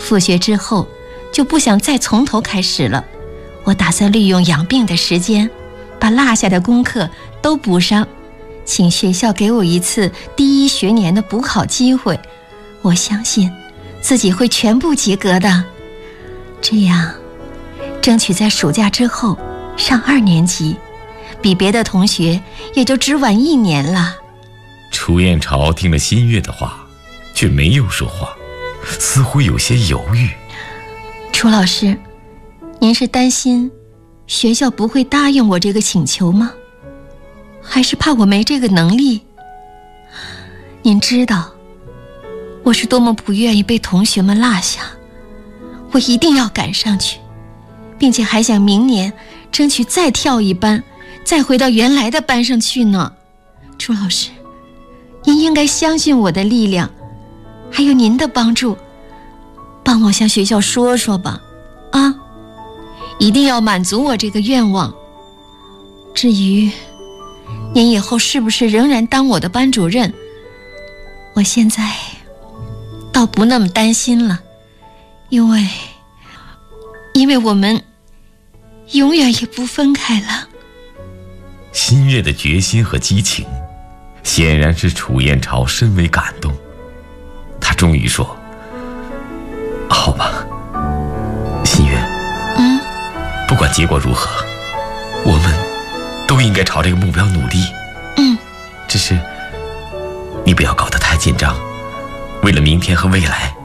复学之后就不想再从头开始了，我打算利用养病的时间把落下的功课都补上，请学校给我一次第1学年的补考机会，我相信自己会全部及格的，这样争取在暑假之后上2年级，比别的同学也就只晚1年了。 楚燕朝听了新月的话，却没有说话，似乎有些犹豫。 楚老师，您是担心学校不会答应我这个请求吗？还是怕我没这个能力？您知道我是多么不愿意被同学们落下，我一定要赶上去，并且还想明年争取再跳一班，再回到原来的班上去呢。楚老师，您应该相信我的力量，还有您的帮助，帮我向学校说说吧，啊，一定要满足我这个愿望。至于您以后是不是仍然当我的班主任，我现在倒不那么担心了，因为我们永远也不分开了。 新月的决心和激情显然使楚燕朝深为感动，他终于说：好吧，新月，不管结果如何，我们都应该朝这个目标努力。只是你不要搞得太紧张，为了明天和未来，